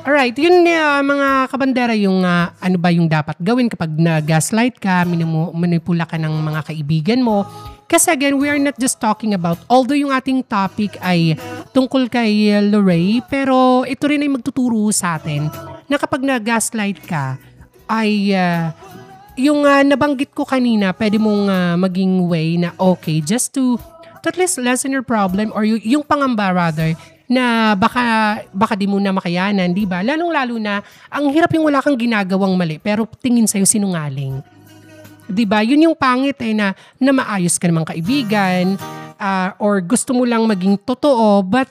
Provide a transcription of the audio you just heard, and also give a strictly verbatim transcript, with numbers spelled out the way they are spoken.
Alright, yun ah, mga kabandera yung ah, ano ba yung dapat gawin kapag na-gaslight ka, minimu manipula ka ng mga kaibigan mo. Kasi again, we are not just talking about, although yung ating topic ay tungkol kay uh, Lorray, pero ito rin ay magtuturo sa atin na kapag na-gaslight ka, ay ah, yung ah, nabanggit ko kanina, pwede mong ah, maging way na okay, just to, to at least lessen your problem or y- yung pangamba rather, na baka baka di mo na makayanan, di ba? Lalong-lalo na ang hirap yung wala kang ginagawang mali pero tingin sa'yo sinungaling. 'Di ba? Yun yung pangit eh na, na maayos ka namang kaibigan, ah, or gusto mo lang maging totoo but